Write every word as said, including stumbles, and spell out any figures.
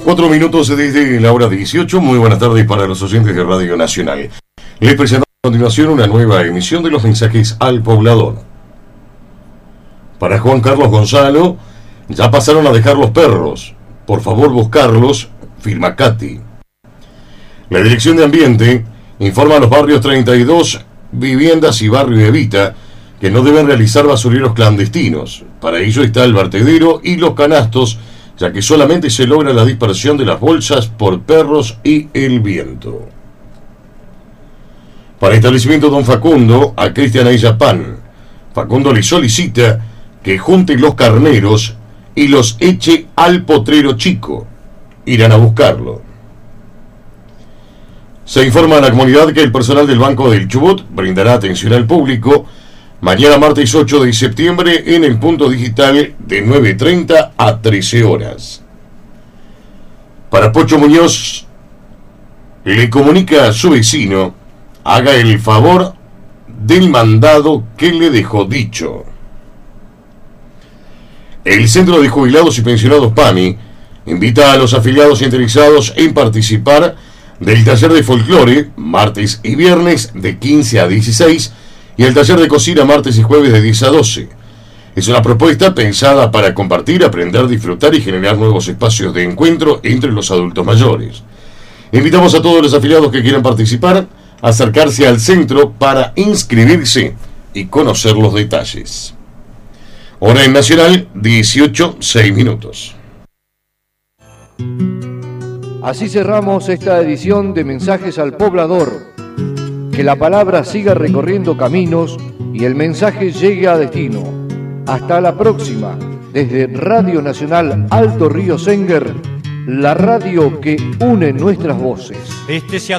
Cuatro minutos desde la hora dieciocho. Muy buenas tardes para los oyentes de Radio Nacional. Les presentamos a continuación una nueva emisión de los mensajes al poblador. Para Juan Carlos Gonzalo, ya pasaron a dejar los perros. Por favor, buscarlos, firma Katy. La Dirección de Ambiente informa a los barrios treinta y dos, Viviendas y Barrio Evita que no deben realizar basureros clandestinos. Para ello está el vertedero y los canastos, ya que solamente se logra la dispersión de las bolsas por perros y el viento. Para establecimiento Don Facundo, a Cristian Ayapán. Facundo le solicita que junte los carneros y los eche al potrero chico. Irán a buscarlo. Se informa a la comunidad que el personal del Banco del Chubut brindará atención al público mañana martes ocho de septiembre en el punto digital de nueve treinta a trece horas. Para Pocho Muñoz, le comunica a su vecino, haga el favor del mandado que le dejó dicho. El Centro de Jubilados y Pensionados PAMI invita a los afiliados interesados en participar del taller de folclore, martes y viernes de quince a dieciséis, y el taller de cocina martes y jueves de diez a doce. Es una propuesta pensada para compartir, aprender, disfrutar y generar nuevos espacios de encuentro entre los adultos mayores. Invitamos a todos los afiliados que quieran participar a acercarse al centro para inscribirse y conocer los detalles. Hora en Nacional, dieciocho, seis minutos. Así cerramos esta edición de Mensajes al Poblador. Que la palabra siga recorriendo caminos y el mensaje llegue a destino. Hasta la próxima, desde Radio Nacional Alto Río Senguer, la radio que une nuestras voces. Este se